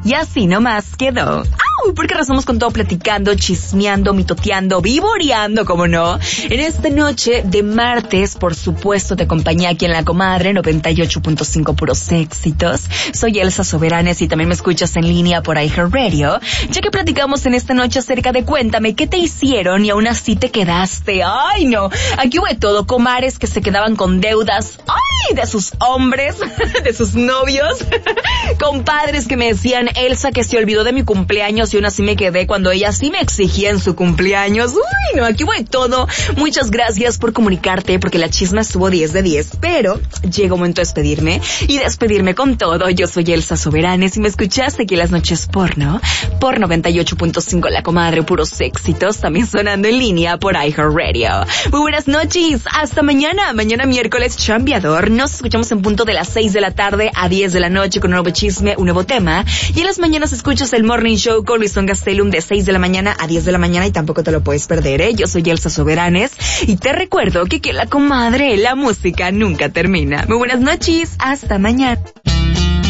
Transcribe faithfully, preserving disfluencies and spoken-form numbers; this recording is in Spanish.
Y así nomás quedó. ¡Au! Porque rezamos con todo platicando, chismeando, mitoteando, vivoreando, como no. En esta noche de martes, por supuesto, te acompañé aquí en La Comadre, noventa y ocho punto cinco puros éxitos. Soy Elsa Soberanes y también me escuchas en línea por iHeartRadio. Ya que platicamos en esta noche acerca de cuéntame qué te hicieron y aún así te quedaste. ¡Ay, no! Aquí hubo de todo. Comares que se quedaban con deudas. ¡Ay! De sus hombres, de sus novios. Compadres que me decían, Elsa, que se olvidó de mi cumpleaños y aún así me quedé cuando ella sí me exigía en su cumpleaños. Uy, no, aquí hubo de todo. Muchas gracias por comunicarte porque la chisma estuvo diez de diez, pero llegó un momento de despedirme y despedirme con todo. Yo soy Elsa Soberanes y me escuchaste aquí en las noches porno, por noventa y ocho punto cinco La Comadre, puros éxitos, también sonando en línea por iHeartRadio. Muy buenas noches, hasta mañana, mañana miércoles chambeador. Nos escuchamos en punto de las seis de la tarde a diez de la noche con un nuevo chisme, un nuevo tema. Y en las mañanas escuchas el Morning Show con Luisón Gastelum de seis de la mañana a diez de la mañana y tampoco te lo puedes perder, ¿eh? Yo soy Elsa Soberanes y te recuerdo que aquí en La Comadre la música nunca termina. Muy buenas noches, hasta mañana.